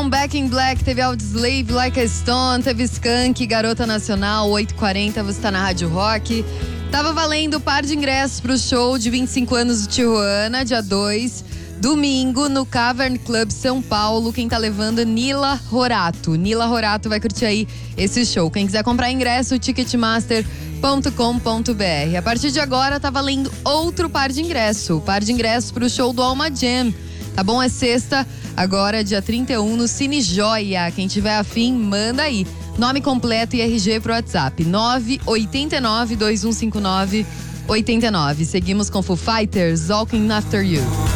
Então, Back in Black, teve Audioslave, Like a Stone, teve Skank, Garota Nacional, 8h40, você tá na Rádio Rock. Tava valendo par de ingressos pro show de 25 anos do Tijuana, dia 2, domingo, no Cavern Club São Paulo. Quem tá levando é Nila Horato. Nila Horato vai curtir aí esse show. Quem quiser comprar ingresso, ticketmaster.com.br. A partir de agora tá valendo outro par de ingressos. Par de ingressos pro show do Alma Jam. Tá bom? É sexta, agora dia 31, no Cine Joia. Quem tiver afim, manda aí. Nome completo e RG pro WhatsApp. 989-2159-89. Seguimos com Foo Fighters, Walking After You.